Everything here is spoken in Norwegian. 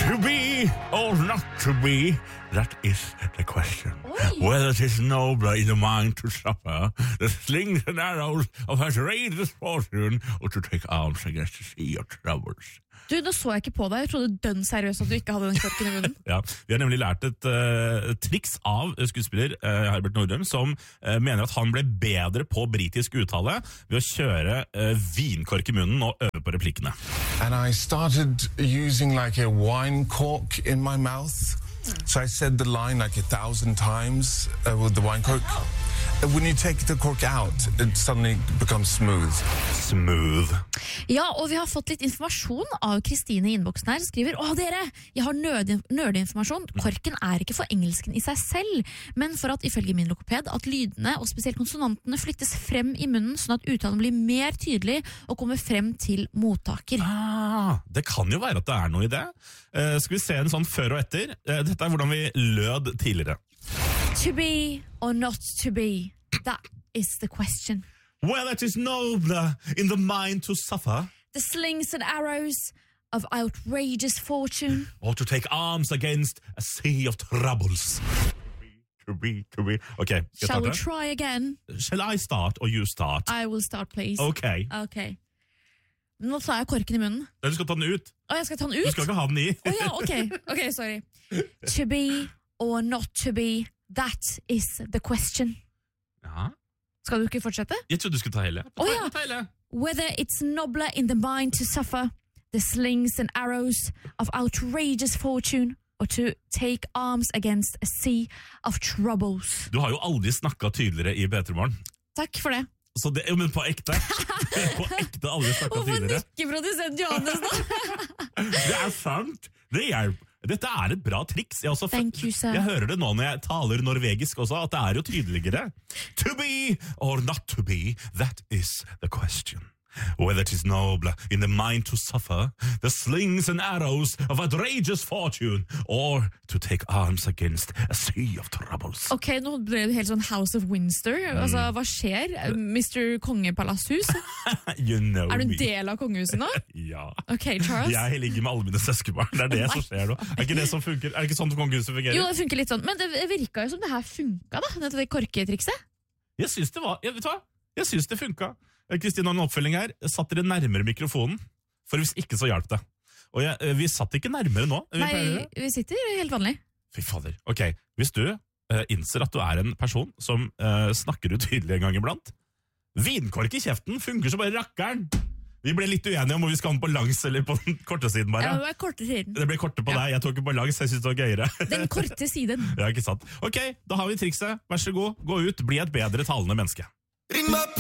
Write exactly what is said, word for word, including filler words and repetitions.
To be or not to be, that is the question. Oi. Whether it is nobler in the mind to suffer the slings and arrows of outrageous fortune, or to take arms against the sea of troubles. Du, nå så jeg ikke på deg. Jeg trodde dønn seriøst at du ikke hadde den korken i munnen. Ja, vi har nemlig lært et uh, triks av skuespiller uh, Herbert Nordrum, som uh, mener at han ble bedre på britisk uttale ved å kjøre uh, vinkork i munnen og øve på replikkene. And I started using like a wine cork in my mouth. So I said the line like a thousand times uh, with the wine cork. And when you take the cork out, it suddenly becomes smooth. Smooth. Ja, og vi har fått litt informasjon av Kristine i innboksen her. Skriver, åh dere, jeg har nerdinformasjon. Korken er ikke for engelsken i seg selv, men for at ifølge min logoped at lydene og spesielt konsonantene flyttes frem i munnen, sånn at uttalen blir mer tydelig og kommer frem til mottaker. Ah, det kan jo være at det er noe i det. Uh, skal vi se en sånn før og etter? Uh, dette er hvordan vi lød tidligere. To be or not to be, that is the question. Well, it is nobler in the mind to suffer, The slings and arrows of outrageous fortune. or to take arms against a sea of troubles. To be, to be. Okay, skal Shall we jeg starte? try again? Shall I start, or you start? I will start, please. Ok, Ok. Nå tar jeg korken i munnen. du skal ta den ut. Å, jeg skal ta den Du ut? skal ikke ha den i. Å ja, ok. Ok, sorry. To be or not to be, that is the question. Ja, Skal du ikke fortsette? jeg trodde du skulle ta hele. Å, ja. Ta hele. Whether it's nobler in the mind to suffer the slings and arrows of outrageous fortune, or to take arms against a sea of troubles. Du har jo aldri snakket tydeligere i B tre Morgen. Takk for det. Så det, men på ekte. På ekte aldri snakket Hvorfor tydeligere. nikker produsent Johannes nå? Det er sant. Det hjelper. Dette er et bra triks. Jeg, også, Thank you, sir. jeg hører det nå når jeg taler norvegisk også, at det er jo tydeligere. To be or not to be, that is the question. Whether it is nobler in the mind to suffer the slings and arrows of outrageous fortune, or to take arms against a sea of troubles. Ok, nå ble det helt sånn House of Windsor. Altså, hva skjer? mister Kongepalasshus? You know Er du en me. del av kongehuset nå? Ja. Ok, Charles. Jeg ligger med alle mine søskenbarn. Det er det som skjer nå. Er ikke det som funker? Er det ikke sånn kongehuset fungerer? Jo, det funker litt sånn. Men det virka jo som det her funka, da. Dette korketrikset. Jeg syns det var, jeg, vet du hva? Jeg syns det funka. Kristin har en oppfølging her. Satt dere nærmere mikrofonen? For hvis ikke, så hjalp det. Og jeg, vi satt ikke nærmere nå. Vi pleier Nei, det. vi sitter helt vanlig. Fy fader. Ok, hvis du uh, innser at du er en person som uh, snakker utydelig en gang iblant, vinkork i kjeften funker så bare rakkeren. Vi ble litt uenige om hvor vi skal ha den på langs eller på den korte siden bare. Ja, det var korte siden. Det ble korte på Ja. deg, jeg tok ikke på langs, jeg synes det var gøyere. Den korte siden. Ja, ikke sant. Ok, da har vi trikset. Vær så god, gå ut, bli et bedre talende menneske. Ring meg